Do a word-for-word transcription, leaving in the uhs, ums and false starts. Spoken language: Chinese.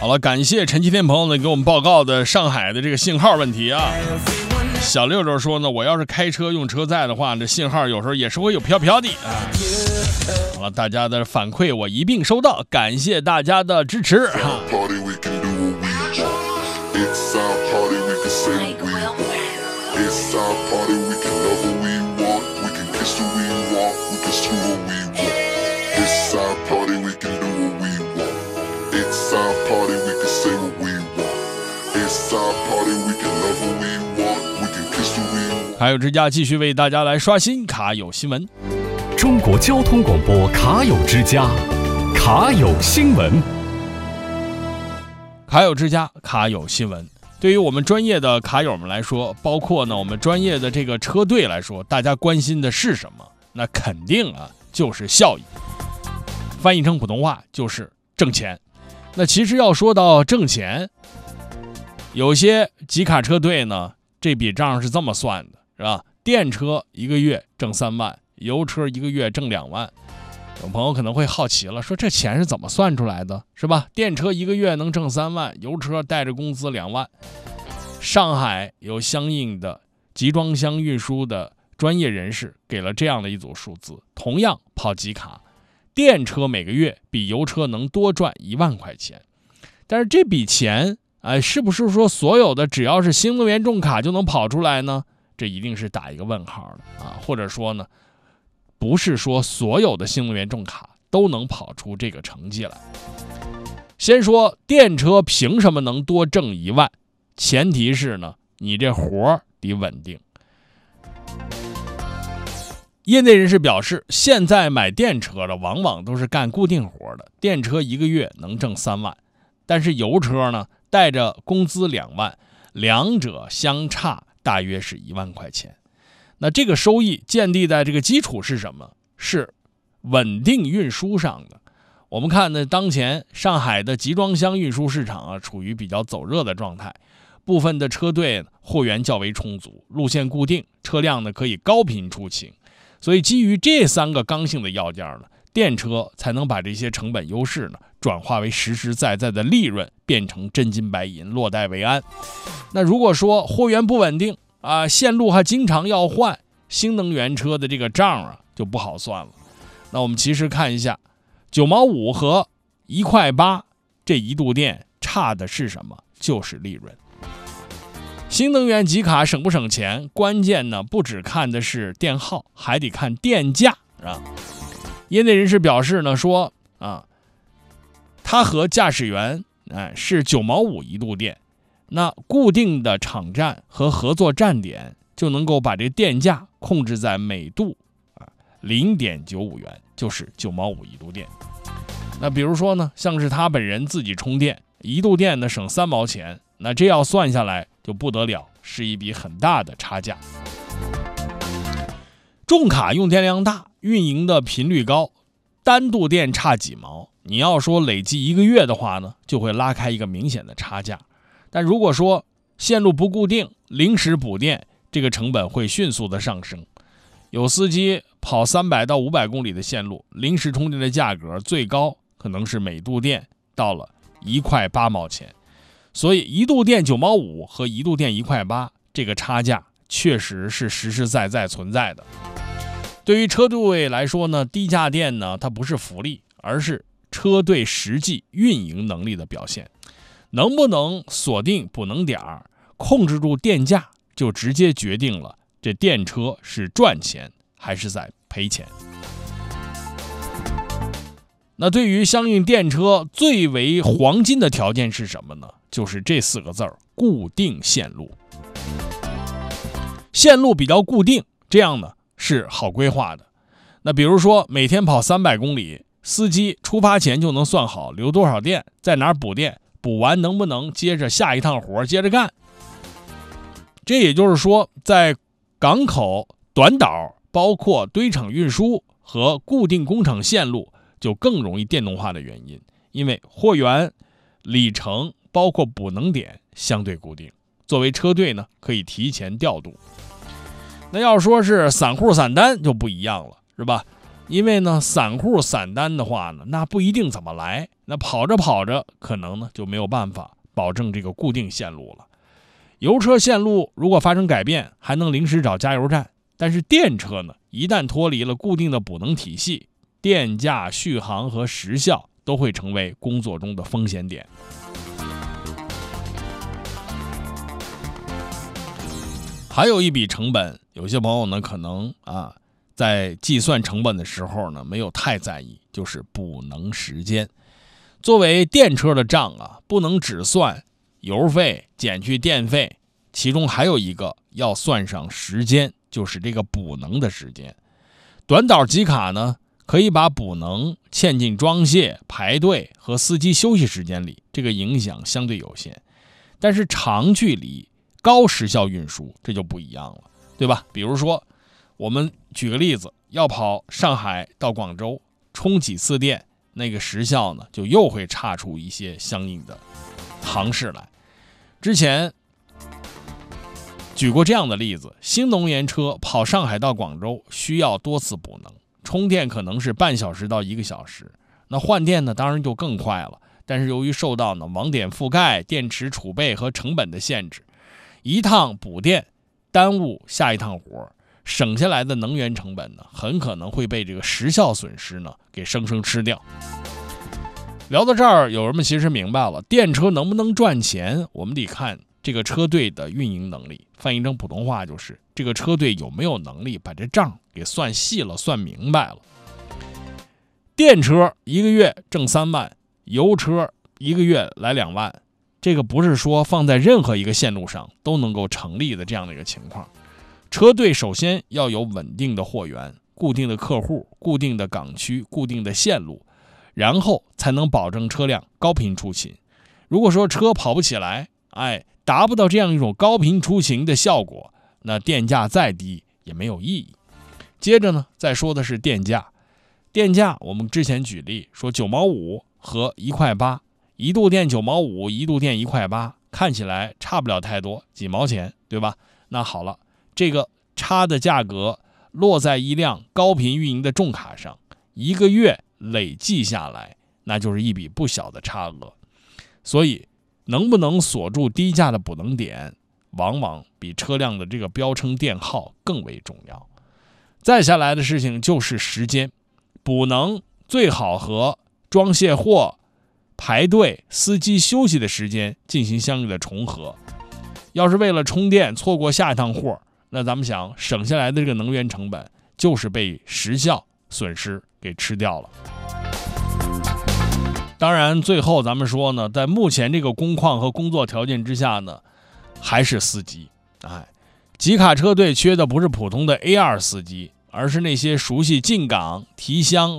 好了，感谢陈继天朋友呢给我们报告的上海的这个信号问题啊。小六六说呢，我要是开车用车载的话，这信号有时候也是会有飘飘的啊。好了，大家的反馈我一并收到，感谢大家的支持啊。卡友之家继续为大家来刷新卡友新闻。 中国交通广播卡友之家，卡友新闻。 卡友之家，卡友新闻。对于我们专业的卡友们来说，包括呢我们专业的这个车队来说，大家关心的是什么？那肯定啊就是效益。翻译成普通话就是挣钱。那其实要说到挣钱，有些集卡车队呢，这笔账是这么算的，是吧？电车一个月挣三万，油车一个月挣两万。有朋友可能会好奇了，说这钱是怎么算出来的，是吧？电车一个月能挣三万，油车带着工资两万。上海有相应的集装箱运输的专业人士给了这样的一组数字，同样跑集卡，电车每个月比油车能多赚一万块钱。但是这笔钱哎，是不是说所有的只要是新能源重卡就能跑出来呢？这一定是打一个问号的啊！或者说呢，不是说所有的新能源重卡都能跑出这个成绩来。先说电车凭什么能多挣一万？前提是呢，你这活得稳定。业内人士表示，现在买电车的往往都是干固定活的，电车一个月能挣三万，但是油车呢？带着工资两万，两者相差大约是一万块钱。那这个收益建立在这个基础是什么？是稳定运输上的。我们看呢，当前上海的集装箱运输市场啊，处于比较走热的状态，部分的车队货源较为充足，路线固定，车辆呢可以高频出行。所以基于这三个刚性的要件呢，电车才能把这些成本优势呢转化为实实在在的利润，变成真金白银，落袋为安。那如果说货源不稳定啊，线路还经常要换，新能源车的这个账啊就不好算了。那我们其实看一下，九毛五和一块八这一度电差的是什么？就是利润。新能源集卡省不省钱，关键呢不只看的是电耗，还得看电价啊。业内人士表示呢，说啊，他和驾驶员哎是九毛五一度电，那固定的场站和合作站点就能够把这电价控制在每度啊零点九五元，就是九毛五一度电。那比如说呢，像是他本人自己充电，一度电呢省三毛钱，那这要算下来就不得了，是一笔很大的差价。重卡用电量大，运营的频率高，单度电差几毛，你要说累计一个月的话呢，就会拉开一个明显的差价。但如果说线路不固定，临时补电，这个成本会迅速的上升。有司机跑三百到五百公里的线路，临时充电的价格最高可能是每度电到了一块八毛钱。所以一度电九毛五和一度电一块八，这个差价确实是实实在在存在的。对于车队来说呢，低价电呢，它不是福利，而是车队实际运营能力的表现。能不能锁定补能点，控制住电价，就直接决定了这电车是赚钱还是在赔钱。那对于相应电车最为黄金的条件是什么呢？就是这四个字儿：固定线路。线路比较固定，这样呢是好规划的。那比如说每天跑三百公里，司机出发前就能算好留多少电，在哪儿补电，补完能不能接着下一趟活接着干。这也就是说，在港口、短岛，包括堆场运输和固定工程线路就更容易电动化的原因，因为货源、里程包括补能点相对固定，作为车队呢可以提前调度。那要说是散户散单就不一样了，是吧？ 因为呢，散户散单的话呢，那不一定怎么来，那跑着跑着，可能呢就没有办法保证这个固定线路了。油车线路如果发生改变，还能临时找加油站，但是电车呢，一旦脱离了固定的补能体系，电价、续航和时效都会成为工作中的风险点。还有一笔成本，有些朋友呢可能啊在计算成本的时候呢没有太在意，就是补能时间。作为电车的账啊，不能只算油费减去电费，其中还有一个要算上时间，就是这个补能的时间。短导集卡呢，可以把补能嵌进装卸、排队和司机休息时间里，这个影响相对有限。但是长距离高时效运输这就不一样了，对吧？比如说我们举个例子，要跑上海到广州，充几次电，那个时效呢就又会差出一些相应的航时来。之前举过这样的例子，新能源车跑上海到广州需要多次补能，充电可能是半小时到一个小时，那换电呢当然就更快了。但是由于受到呢网点覆盖、电池储备和成本的限制，一趟补电耽误下一趟活，省下来的能源成本呢，很可能会被这个时效损失呢给生生吃掉。聊到这儿，有人们其实明白了，电车能不能赚钱，我们得看这个车队的运营能力。翻译成普通话就是，这个车队有没有能力把这账给算细了、算明白了。电车一个月挣三万，油车一个月来两万。这个不是说放在任何一个线路上都能够成立的这样的一个情况。车队首先要有稳定的货源、固定的客户、固定的港区、固定的线路，然后才能保证车辆高频出勤。如果说车跑不起来，哎，达不到这样一种高频出勤的效果，那电价再低也没有意义。接着呢，再说的是电价。电价我们之前举例说九毛五和一块八。一度电九毛五，一度电一块八，看起来差不了太多，几毛钱，对吧？那好了，这个差的价格落在一辆高频运营的重卡上，一个月累计下来，那就是一笔不小的差额。所以，能不能锁住低价的补能点，往往比车辆的这个标称电耗更为重要。再下来的事情就是时间，补能最好和装卸货、排队、司机休息的时间进行相应的重合。要是为了充电错过下一趟货，那咱们想省下来的这个能源成本就是被时效损失给吃掉了。当然最后咱们说呢，在目前这个工况和工作条件之下呢，还是司机。哎，集卡车队缺的不是普通的 A 二 司机，而是那些熟悉进港、提箱、